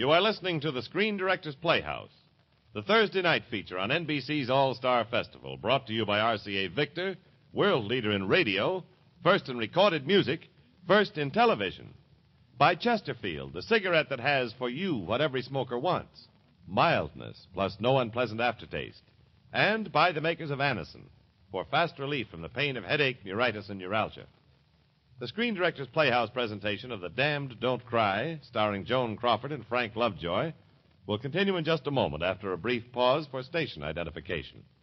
You are listening to the Screen Directors Playhouse, the Thursday night feature on NBC's All-Star Festival, brought to you by RCA Victor, world leader in radio, first in recorded music, first in television. By Chesterfield, the cigarette that has for you what every smoker wants, mildness plus no unpleasant aftertaste. And by the makers of Anacin, for fast relief from the pain of headache, neuritis, and neuralgia. The Screen Directors Playhouse presentation of The Damned Don't Cry, starring Joan Crawford and Frank Lovejoy, will continue in just a moment after a brief pause for station identification.